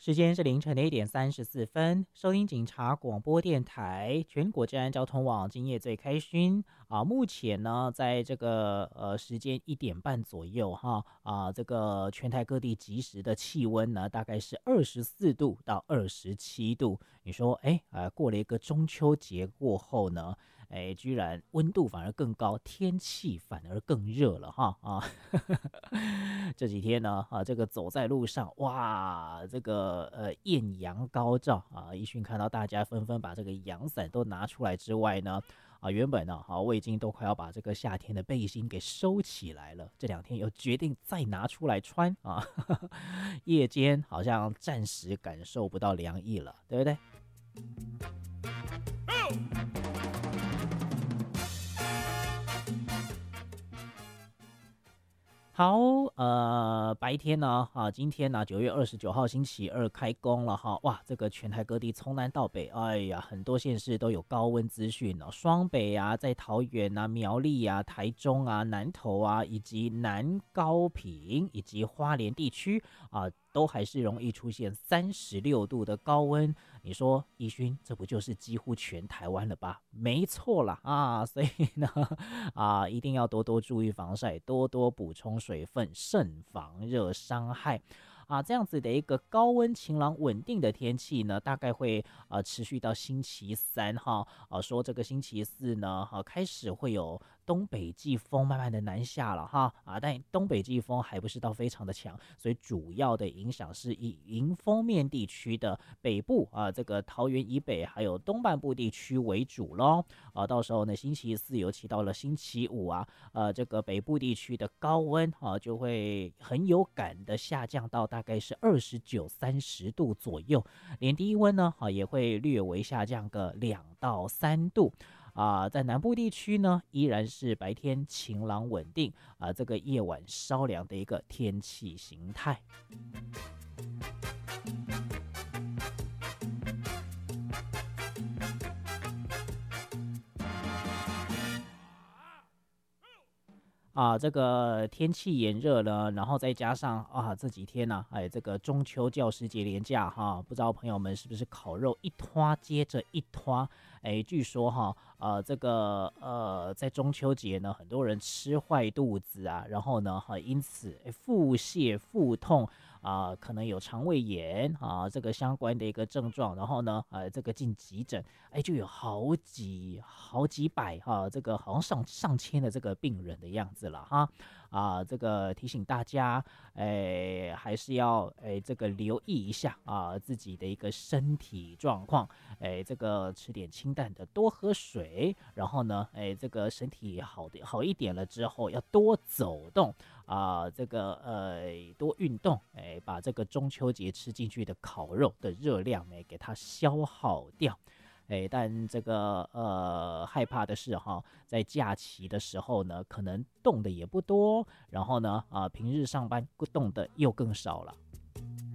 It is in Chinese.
时间是凌晨的1点34分，收听警察广播电台全国治安交通网，今夜最开勋啊。目前呢，在这个时间1点半左右哈这个全台各地即时的气温呢，大概是24度到27度。你说，过了一个中秋节过后呢，居然温度反而更高，天气反而更热了哈啊！这几天呢，这个走在路上，哇，这个艳阳高照啊！一迅看到大家纷纷把这个阳伞都拿出来之外呢，原本呢，我已经都快要把这个夏天的背心给收起来了，这2天又决定再拿出来穿啊，夜间好像暂时感受不到凉意了，对不对？好，白天呢，今天呢，9月29号星期二开工了哈，哇，这个全台各地从南到北，哎呀，很多县市都有高温资讯哦，双北啊，在桃园啊、苗栗啊、台中啊、南投啊，以及南高屏以及花莲地区啊，都还是容易出现36度的高温。你说义勋，这不就是几乎全台湾了吧？没错啦啊，所以呢一定要多多注意防晒，多多补充水分，慎防热伤害。这样子的一个高温晴朗稳定的天气呢，大概会持续到星期三哈。说这个星期四呢，开始会有东北季风慢慢的南下了哈但东北季风还不是到非常的强，所以主要的影响是以迎风面地区的北部这个桃园以北还有东半部地区为主咯。到时候呢，星期四尤其到了星期五这个北部地区的高温就会很有感的下降到大概是29、30度左右，连低温呢也会略微下降个2到3度。在南部地区呢，依然是白天晴朗稳定这个夜晚稍凉的一个天气形态。这个天气炎热呢，然后再加上这几天呢，这个中秋教师节连假哈，不知道朋友们是不是烤肉一拖接着一拖？据说这个在中秋节呢，很多人吃坏肚子然后呢，因此腹泻、腹痛可能有肠胃炎这个相关的一个症状，然后呢，这个进急诊，就有好几百这个好像上千的这个病人的样子了哈这个提醒大家，还是要这个留意一下自己的一个身体状况，这个吃点清淡的，多喝水，然后呢，这个身体好一点了之后，要多走动这个多运动，把这个中秋节吃进去的烤肉的热量给它消耗掉。但这个害怕的是在假期的时候呢，可能动的也不多，然后呢平日上班动的又更少了。